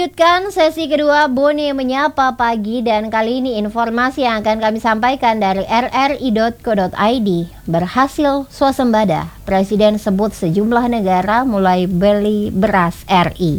melanjutkan sesi kedua Bone Menyapa Pagi dan kali ini informasi yang akan kami sampaikan dari rri.co.id. Berhasil swasembada, Presiden sebut sejumlah negara mulai beli beras RI.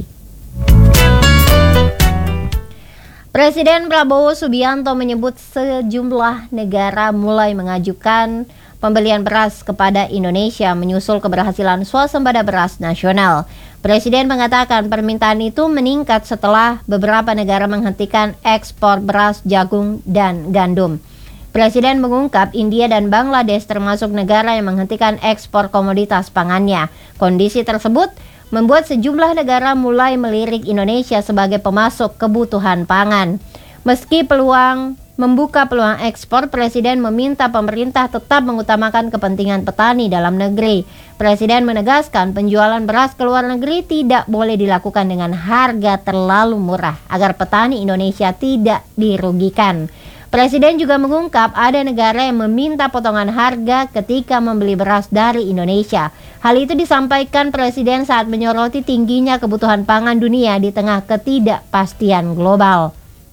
Presiden Prabowo Subianto menyebut sejumlah negara mulai mengajukan pembelian beras kepada Indonesia menyusul keberhasilan swasembada beras nasional. Presiden mengatakan permintaan itu meningkat setelah beberapa negara menghentikan ekspor beras, jagung, dan gandum. Presiden mengungkap India dan Bangladesh termasuk negara yang menghentikan ekspor komoditas pangannya. Kondisi tersebut membuat sejumlah negara mulai melirik Indonesia sebagai pemasok kebutuhan pangan. Meski membuka peluang ekspor, Presiden meminta pemerintah tetap mengutamakan kepentingan petani dalam negeri. Presiden menegaskan penjualan beras ke luar negeri tidak boleh dilakukan dengan harga terlalu murah agar petani Indonesia tidak dirugikan. Presiden juga mengungkap ada negara yang meminta potongan harga ketika membeli beras dari Indonesia. Hal itu disampaikan Presiden saat menyoroti tingginya kebutuhan pangan dunia di tengah ketidakpastian global.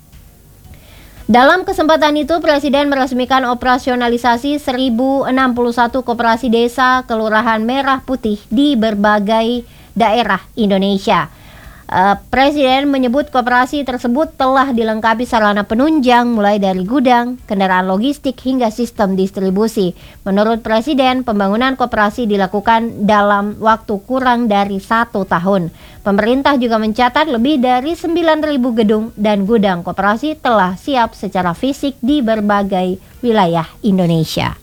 Dalam kesempatan itu, Presiden meresmikan operasionalisasi 1061 koperasi desa kelurahan merah putih di berbagai daerah Indonesia. Presiden menyebut koperasi tersebut telah dilengkapi sarana penunjang mulai dari gudang, kendaraan logistik hingga sistem distribusi. Menurut Presiden, pembangunan koperasi dilakukan dalam waktu kurang dari 1 tahun. Pemerintah juga mencatat lebih dari 9.000 gedung dan gudang koperasi telah siap secara fisik di berbagai wilayah Indonesia.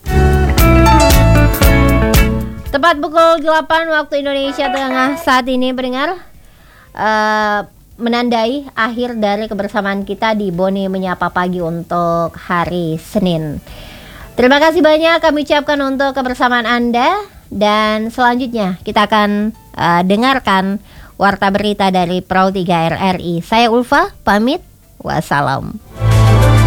Tepat pukul 8 waktu Indonesia Tengah saat ini pendengar, menandai akhir dari kebersamaan kita di Bone Menyapa Pagi untuk hari Senin. Terima kasih banyak kami ucapkan untuk kebersamaan Anda, dan selanjutnya kita akan dengarkan Warta Berita dari Pro 3 RRI. Saya Ulfa, pamit, wassalam.